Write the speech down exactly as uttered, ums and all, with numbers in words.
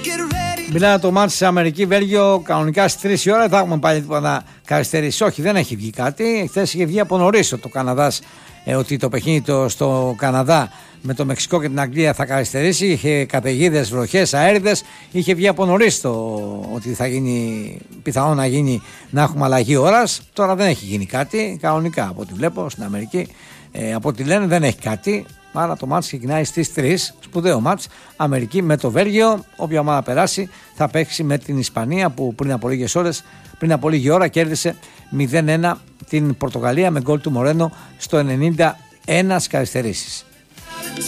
Μιλάμε το μάτς σε Αμερική-Βέλγιο κανονικά στις τρεις η ώρα. Θα έχουμε πάλι τίποτα καθυστερήσει. Όχι, δεν έχει βγει κάτι. Χθες είχε βγει από νωρίς το Καναδάς ε, ότι το παιχνίδι το, στο Καναδά με το Μεξικό και την Αγγλία θα καθυστερήσει. Είχε καταιγίδες, βροχές, αέριδες. Είχε βγει από νωρίς το ότι θα γίνει, πιθανόν να γίνει, να έχουμε αλλαγή ώρας. Τώρα δεν έχει γίνει κάτι. Κανονικά από ό,τι βλέπω στην Αμερική, ε, από ό,τι λένε δεν έχει κάτι. Άρα το μάτς ξεκινάει στις τρεις, σπουδαίο μάτς, Αμερική με το Βέλγιο. Όποια ομάδα περάσει θα παίξει με την Ισπανία που πριν από λίγες ώρες, πριν από λίγη ώρα κέρδισε μηδέν ένα την Πορτογαλία με γκολ του Μορένο στο ενενήντα ένα στις καθυστερήσεις.